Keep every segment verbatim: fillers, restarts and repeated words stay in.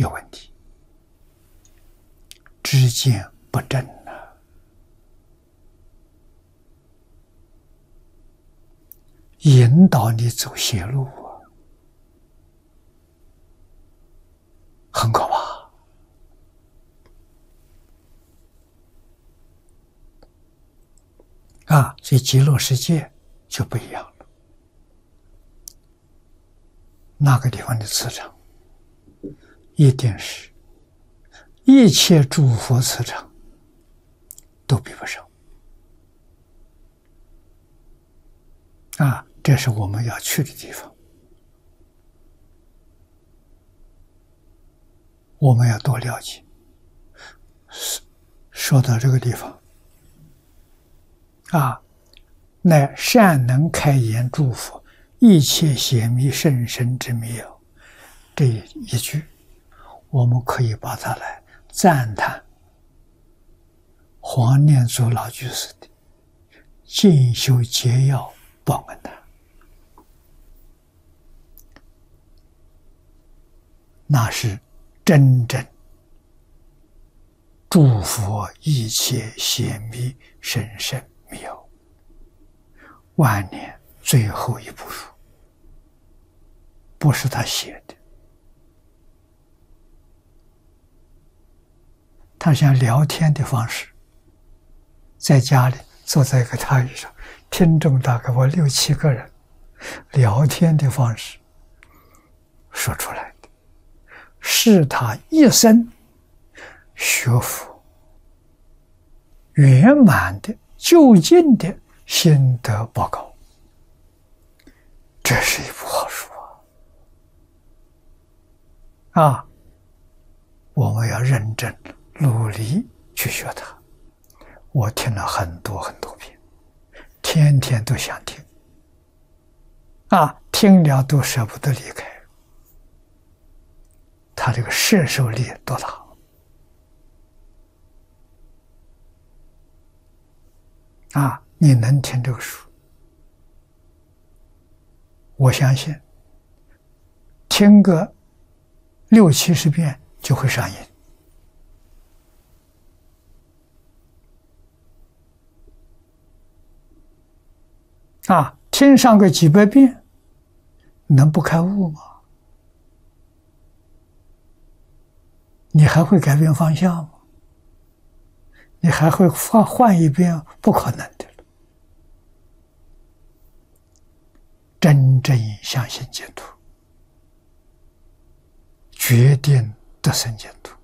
有问题，知见不正了，引导你走邪路啊，很可怕啊！所以极乐世界就不一样了，那个地方的磁场一定是一切诸佛磁场都比不上啊！这是我们要去的地方，我们要多了解。说到这个地方啊，乃善能开言诸佛一切显密甚深之妙，这一句我们可以把它来赞叹黄念祖老居士的进修节要报恩谈，那是真正诸佛一切显密甚深妙，万年最后一部书，不是他写的。他像聊天的方式，在家里坐在一个榻椅上，听众大概我六七个人，聊天的方式说出来的，是他一生学佛圆满的究竟的心得报告。这是一部好书啊！啊，我们要认真努力去学它。我听了很多很多遍，天天都想听啊，听了都舍不得离开。他这个摄受力多大啊！你能听这个书，我相信听个六七十遍就会上瘾啊！听上个几百遍，能不开悟吗？你还会改变方向吗？你还会换换一遍？不可能的了。真正相信净土，决定得生净土。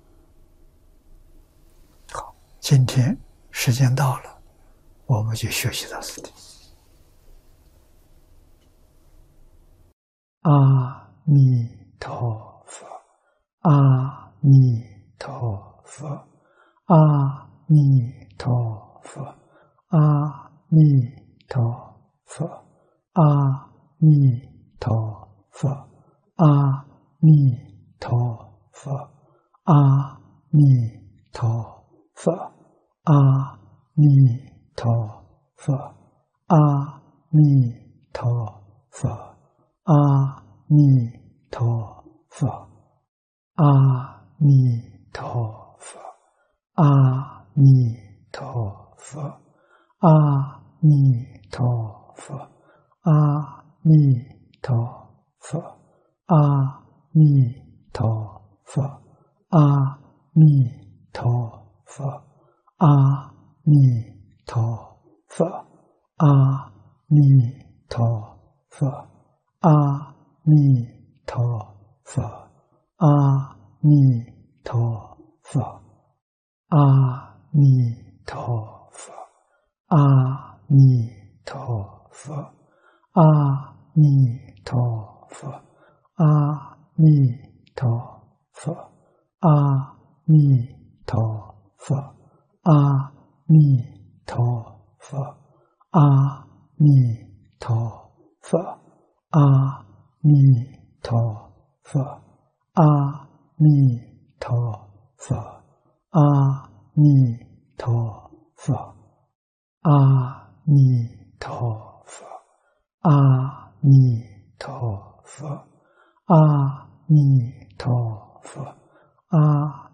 好，今天时间到了，我们就学习到此地。阿弥陀佛，阿弥陀佛，阿弥陀佛，阿弥陀佛，阿弥陀佛，阿弥陀佛，阿弥陀佛，阿弥陀佛，阿弥陀佛。阿弥陀佛，阿弥陀佛，阿弥陀佛，阿弥陀佛，阿弥陀佛，阿弥陀佛，阿弥陀佛，阿弥陀佛，阿弥陀佛。阿弥陀佛，阿弥陀佛，阿弥陀佛，阿弥陀佛，阿弥陀佛，阿弥陀佛，阿弥陀佛，阿弥陀佛，阿弥陀佛。阿弥陀佛，阿弥陀佛，阿弥陀佛，阿弥陀佛，阿弥陀佛，阿弥陀佛， 啊，